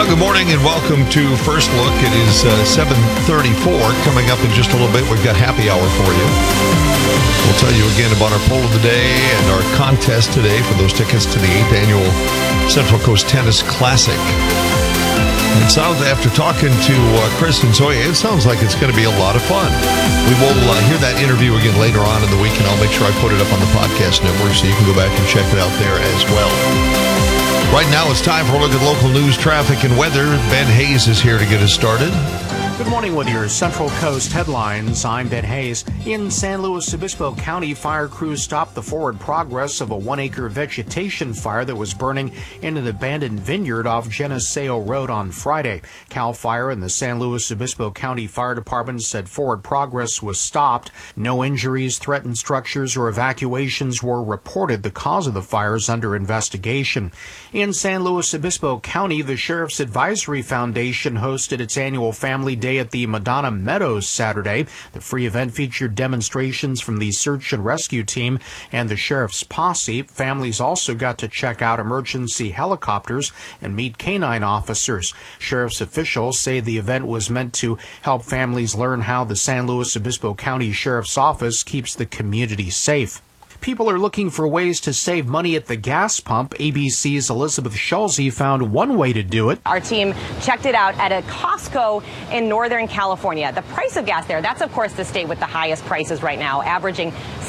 Well, good morning and welcome to First Look. It is 7:34. Coming up in just a little bit, we've got happy hour for you. We'll tell you again about our poll of the day and our contest today for those tickets to the 8th Annual Central Coast Tennis Classic. It sounds, after talking to Chris and Zoya, it sounds like it's going to be a lot of fun. We will hear that interview again later on in the week, and I'll make sure I put it up on the podcast network so you can go back and check it out there as well. Right now, it's time for a look at local news, traffic, and weather. Ben Hayes is here to get us started. Good morning with your Central Coast headlines. I'm Ben Hayes. In San Luis Obispo County, fire crews stopped the forward progress of a 1-acre vegetation fire that was burning in an abandoned vineyard off Geneseo Road on Friday. CAL FIRE and the San Luis Obispo County Fire Department said forward progress was stopped. No injuries, threatened structures, or evacuations were reported. The cause of the fire is under investigation. In San Luis Obispo County, the Sheriff's Advisory Foundation hosted its annual Family Day at the Madonna Meadows Saturday. The free event featured demonstrations from the search and rescue team and the sheriff's posse. Families also got to check out emergency helicopters and meet canine officers. Sheriff's officials say the event was meant to help families learn how the San Luis Obispo County Sheriff's Office keeps the community safe. People are looking for ways to save money at the gas pump. ABC's Elizabeth Schulze found one way to do it. Our team checked it out at a Costco in Northern California. The price of gas there, that's of course the state with the highest prices right now, averaging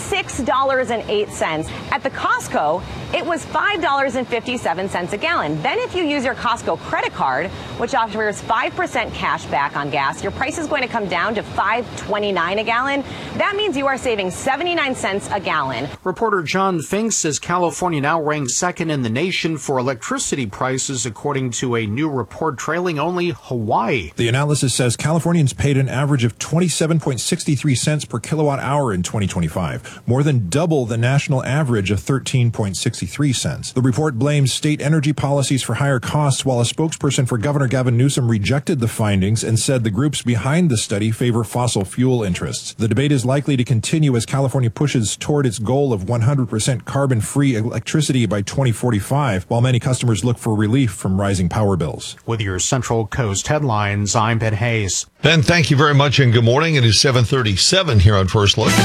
$6.08. At the Costco, it was $5.57 a gallon. Then if you use your Costco credit card, which offers 5% cash back on gas, your price is going to come down to $5.29 a gallon. That means you are saving 79 cents a gallon. Reporter John Fink says California now ranks second in the nation for electricity prices, according to a new report trailing only Hawaii. The analysis says Californians paid an average of 27.63 cents per kilowatt hour in 2025, more than double the national average of 13.63 cents. The report blames state energy policies for higher costs, while a spokesperson for Governor Gavin Newsom rejected the findings and said the groups behind the study favor fossil fuel interests. The debate is likely to continue as California pushes toward its goal of 100% carbon-free electricity by 2045, while many customers look for relief from rising power bills. With your Central Coast headlines, I'm Ben Hayes. Ben, thank you very much and good morning. It is 7:37 here on First Look.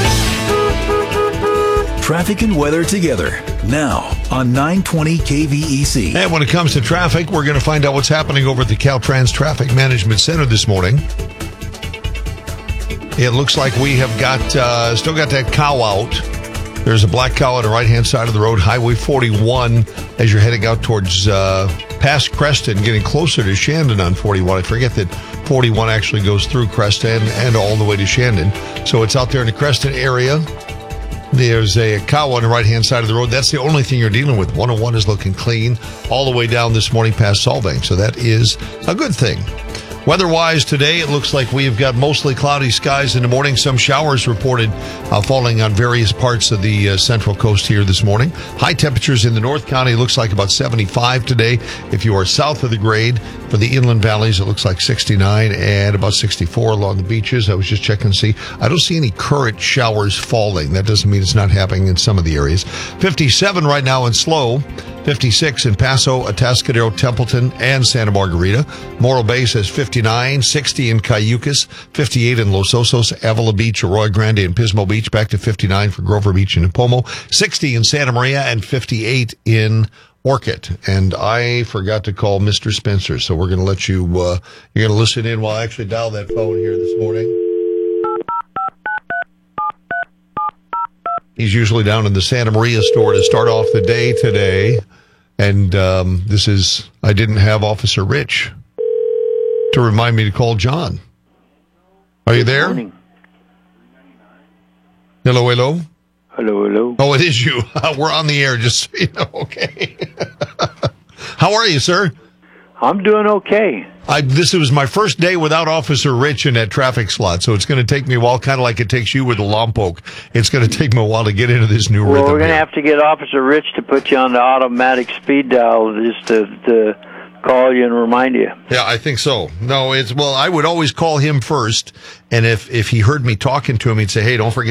Traffic and weather together now on 920 KVEC. And when it comes to traffic, we're going to find out what's happening over at the Caltrans Traffic Management Center this morning. It looks like we have got still got that cow out. There's a black cow on the right-hand side of the road, Highway 41, as you're heading out towards past Creston, getting closer to Shandon on 41. I forget that 41 actually goes through Creston and all the way to Shandon. So it's out there in the Creston area. There's a cow on the right-hand side of the road. That's the only thing you're dealing with. 101 is looking clean all the way down this morning past Solvang. So that is a good thing. Weather-wise today, it looks like we've got mostly cloudy skies in the morning. Some showers reported falling on various parts of the Central Coast here this morning. High temperatures in the North County looks like about 75 today. If you are south of the grade, for the inland valleys, it looks like 69 and about 64 along the beaches. I was just checking to see. I don't see any current showers falling. That doesn't mean it's not happening in some of the areas. 57 right now in SLO. 56 in Paso, Atascadero, Templeton, and Santa Margarita. Morro Bay says 59, 60 in Cayucas, 58 in Los Osos, Avila Beach, Arroyo Grande, and Pismo Beach, back to 59 for Grover Beach and Nipomo, 60 in Santa Maria, and 58 in Orchid. And I forgot to call Mr. Spencer, so we're going to let you, you're going to listen in while I actually dial that phone here this morning. He's usually down in the Santa Maria store to start off the day today. And I didn't have Officer Rich to remind me to call John. Are you there? Morning. Hello, hello? Hello, hello. Oh, it is you. We're on the air, just so you know. Okay. How are you, sir? I'm doing okay. This was my first day without Officer Rich in that traffic slot, so it's going to take me a while, kind of like it takes you with the Lompoc. It's going to take me a while to get into this new rhythm. Well, we're going to have to get Officer Rich to put you on the automatic speed dial just to call you and remind you. Yeah, I think so. No, I would always call him first, and if he heard me talking to him, he'd say, hey, don't forget